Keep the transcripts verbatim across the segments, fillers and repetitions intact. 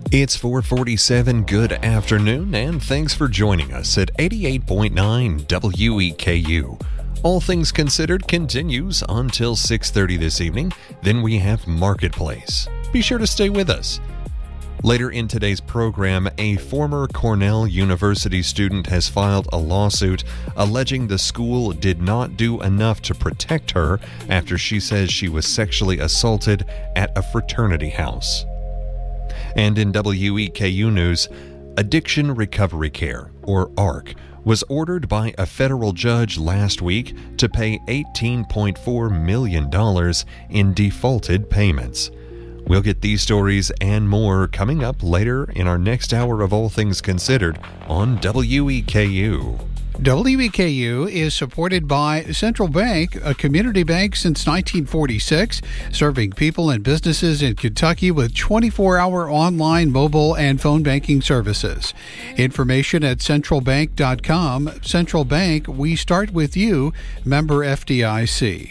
It's four forty-seven. Good afternoon, and thanks for joining us at eighty-eight point nine W E K U. All Things Considered continues until six thirty this evening. Then we have Marketplace. Be sure to stay with us. Later in today's program, a former Cornell University student has filed a lawsuit alleging the school did not do enough to protect her after she says she was sexually assaulted at a fraternity house. And in W E K U News, Addiction Recovery Care, or A R C, was ordered by a federal judge last week to pay eighteen point four million dollars in defaulted payments. We'll get these stories and more coming up later in our next hour of All Things Considered on W E K U. W E K U is supported by Central Bank, a community bank since nineteen forty-six, serving people and businesses in Kentucky with twenty-four hour online, mobile, and phone banking services. Information at central bank dot com. Central Bank, we start with you. Member F D I C.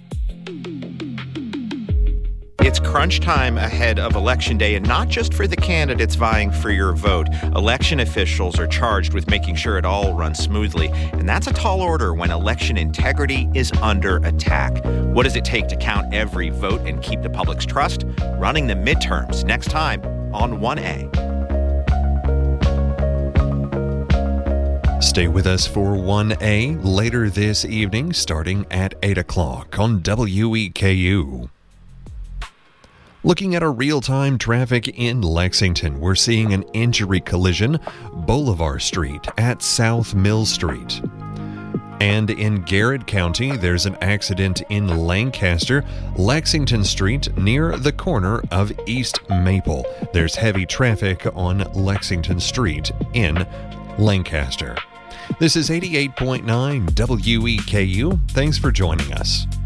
It's crunch time ahead of Election Day, and not just for the candidates vying for your vote. Election officials are charged with making sure it all runs smoothly, and that's a tall order when election integrity is under attack. What does it take to count every vote and keep the public's trust? Running the midterms next time on one A. Stay with us for one A later this evening, starting at eight o'clock on W E K U. Looking at our real-time traffic in Lexington, we're seeing an injury collision, Bolivar Street at South Mill Street. And in Garrett County, there's an accident in Lancaster, Lexington Street near the corner of East Maple. There's heavy traffic on Lexington Street in Lancaster. This is eighty-eight point nine W E K U. Thanks for joining us.